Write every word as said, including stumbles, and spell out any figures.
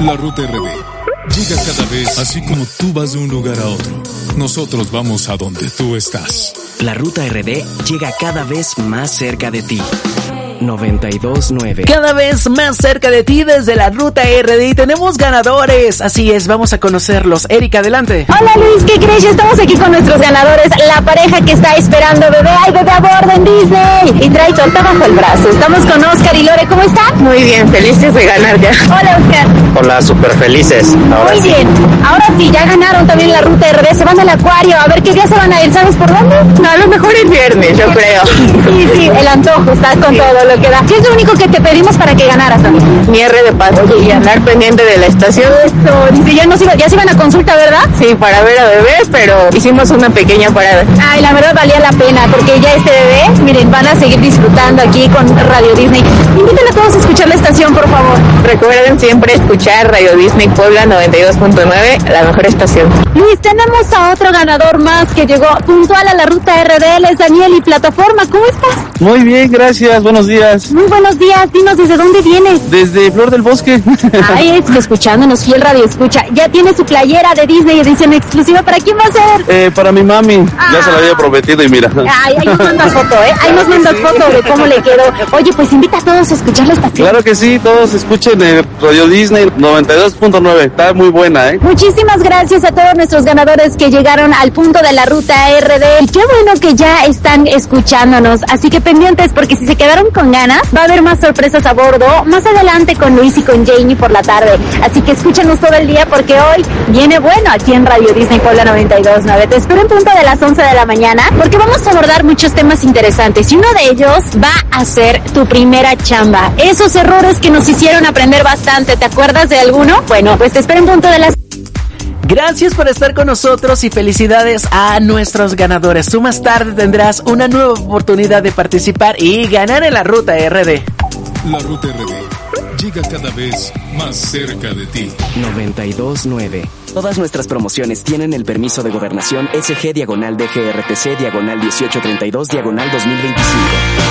La Ruta R D llega cada vez, así como tú vas de un lugar a otro. Nosotros vamos a donde tú estás. La Ruta R D llega cada vez más cerca de ti. noventa y dos nueve. Cada vez más cerca de ti desde la Ruta R D y tenemos ganadores. Así es, vamos a conocerlos. Erika, adelante. Hola Luis, ¿qué crees? Ya estamos aquí con nuestros ganadores. La pareja que está esperando bebé. ¡Ay, bebé a bordo en Disney! Y trae torta bajo el brazo. Estamos con Oscar y Lore. ¿Cómo están? Muy bien, felices de ganar ya. Hola Oscar. Hola, súper felices. Ahora Muy sí. bien. Ahora sí, ya ganaron también la Ruta R D. Se van al acuario. A ver qué día se van a ir. ¿Sabes por dónde? No, a lo mejor el viernes, yo creo. Sí, sí, el antojo está con sí. todo lo que da. ¿Qué es lo único que te pedimos para que ganaras también? Mi R de paso. Oye, y andar pendiente de la estación. Eso. Dice, ya, nos iba, ya se iban a consulta, ¿verdad? Sí, para ver a bebé, pero hicimos una pequeña parada. Ay, la verdad valía la pena, porque ya este bebé, miren, van a seguir disfrutando aquí con Radio Disney. Invítenle a todos a escuchar la estación, por favor. Recuerden siempre escuchar Radio Disney Puebla noventa y dos punto nueve, la mejor estación. Luis, tenemos a otro ganador más que llegó puntual a la Ruta R D. Él es Daniel y Plataforma. ¿Cómo estás? Muy bien, gracias. Buenos días. Muy buenos días. Dinos, ¿desde dónde vienes? Desde Flor del Bosque. Ay, es que escuchándonos, fiel radio escucha. Ya tiene su playera de Disney edición exclusiva. ¿Para quién va a ser? Eh, para mi mami. Ah. Ya se la había prometido y mira. Ay, ahí nos mandas foto, ¿eh? Ahí nos mandas sí. foto de cómo le quedó. Oye, pues invita a todos a escuchar la estación. Claro que sí, todos escuchen eh, Radio Disney noventa y dos punto nueve. Está muy buena, ¿eh? Muchísimas gracias a todos nuestros ganadores que llegaron al punto de la Ruta R D. Y qué bueno que ya están escuchándonos. Así que pendientes, porque si se quedaron con ganas, va a haber más sorpresas a bordo más adelante con Luis y con Jamie por la tarde. Así que escúchanos todo el día porque hoy viene bueno aquí en Radio Disney Puebla noventa y dos punto nueve. Te espero en punto de las once de la mañana porque vamos a abordar muchos temas interesantes y uno de ellos va a ser tu primera chamba. Esos errores que nos hicieron aprender bastante. ¿Te acuerdas de alguno? Bueno, pues te espero en punto de las... Gracias por estar con nosotros y felicidades a nuestros ganadores. Tú más tarde tendrás una nueva oportunidad de participar y ganar en la Ruta R D. La Ruta R D llega cada vez más cerca de ti. noventa y dos nueve. Todas nuestras promociones tienen el permiso de gobernación S G diagonal D G R T C diagonal dieciocho treinta y dos diagonal dos mil veinticinco.